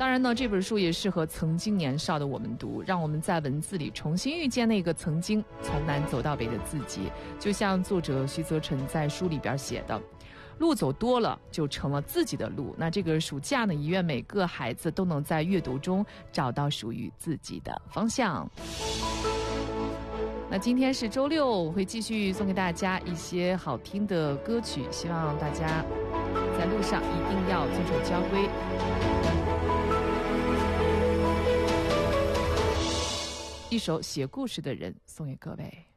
当然呢，这本书也适合曾经年少的我们读，让我们在文字里重新遇见那个曾经从南走到北的自己。就像作者徐泽成在书里边写的，路走多了就成了自己的路。那这个暑假呢，也愿每个孩子都能在阅读中找到属于自己的方向。那今天是周六，我会继续送给大家一些好听的歌曲，希望大家在路上一定要遵守交规。一首写故事的人送给各位。